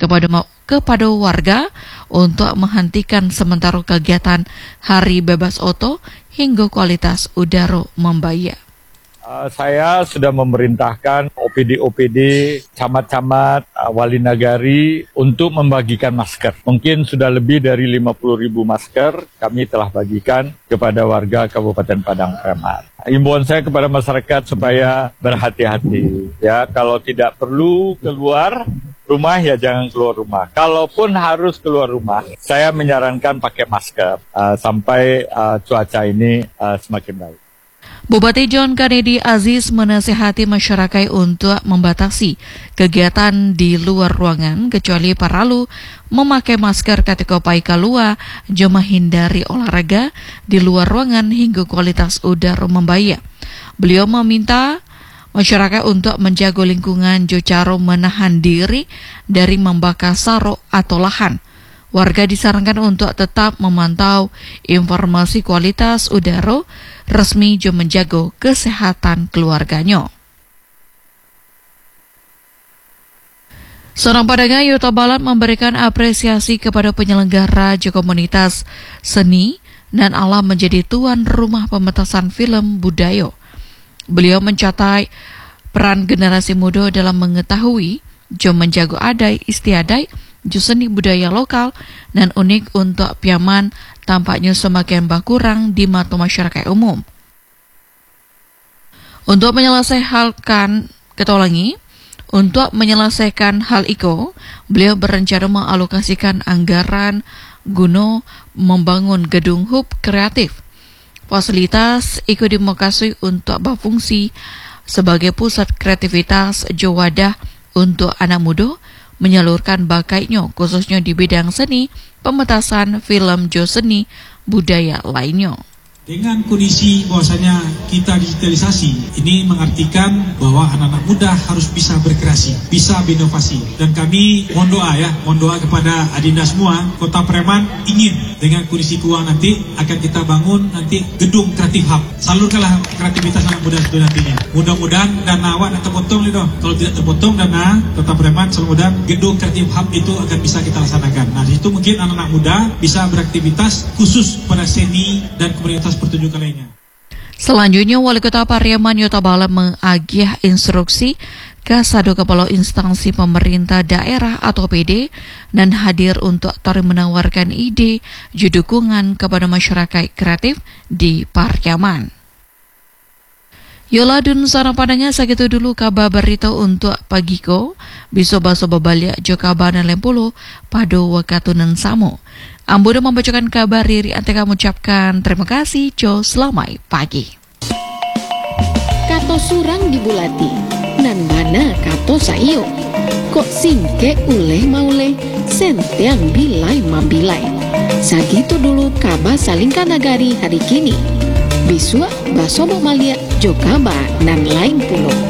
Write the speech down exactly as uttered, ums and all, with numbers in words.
kepada kepada warga untuk menghentikan sementara kegiatan Hari Bebas Oto hingga kualitas udara membaik. Uh, saya sudah memerintahkan O P D-O P D, camat-camat, uh, wali nagari untuk membagikan masker. Mungkin sudah lebih dari lima puluh ribu masker kami telah bagikan kepada warga Kabupaten Padang Preman. Himbauan saya kepada masyarakat supaya berhati-hati. Ya, kalau tidak perlu keluar rumah ya jangan keluar rumah. Kalaupun harus keluar rumah, saya menyarankan pakai masker uh, sampai uh, cuaca ini uh, semakin baik. Bupati John Kennedy Aziz menasihati masyarakat untuk membatasi kegiatan di luar ruangan kecuali perlu memakai masker ketika pai keluar, jemaah hindari olahraga di luar ruangan hingga kualitas udara membaik. Beliau meminta masyarakat untuk menjaga lingkungan jocaro menahan diri dari membakar sarok atau lahan. Warga disarankan untuk tetap memantau informasi kualitas udara resmi juga menjaga kesehatan keluarganya. Seorang pedagang Yota Balat memberikan apresiasi kepada penyelenggara juga komunitas seni dan alam menjadi tuan rumah pementasan film budaya. Beliau mencatat peran generasi muda dalam mengetahui juga menjaga adai istiadat seni budaya lokal dan unik untuk Piaman tampaknya semakin berkurang di mata masyarakat umum. Untuk menyelesaikan ketolangi, untuk menyelesaikan hal itu, beliau berencana mengalokasikan anggaran guna membangun gedung hub kreatif. Fasilitas itu dimokasi untuk berfungsi sebagai pusat kreativitas jawadah untuk anak muda menyalurkan bakatnya khususnya di bidang seni, pementasan, film, jo seni, budaya lainnya. Dengan kondisi bahwasanya kita digitalisasi, ini mengartikan bahwa anak-anak muda harus bisa berkreasi, bisa berinovasi. Dan kami mohon doa ya, mohon doa kepada adinda semua, Kota Preman ingin dengan kondisi keuangan nanti akan kita bangun nanti gedung kreatif hub. Salurkanlah kreativitas anak muda itu nantinya. Mudah-mudahan dana awak tak terpotong itu. Kalau tidak terpotong dana Kota Preman, mudah-mudahan gedung kreatif hub itu akan bisa kita laksanakan. Nah, di situ mungkin anak-anak muda bisa beraktivitas khusus pada seni dan komunitas pertunjukan lainnya. Selanjutnya, Wali Kota Pariaman Yota Balat mengagih instruksi ke satu kepala instansi pemerintah daerah atau P D dan hadir untuk tarik menawarkan ide dukungan kepada masyarakat kreatif di Pariaman. Yola dun sarang padanya segitu dulu kabar berita untuk pagi ko. Bisa baso balik jo kabar dan lempulo pada wakatunan samo. Ambo dah membacakan kabar Riri Anteka mengucapkan terima kasih jo selamat pagi. Kato surang dibulati, nan mana kato saio. Kok singke uleh mauleh, sentiang bilai mabilai. Sagitu dulu kabar salingkan nagari hari kini. Bisua baso malia jo kabar dan lain pulau.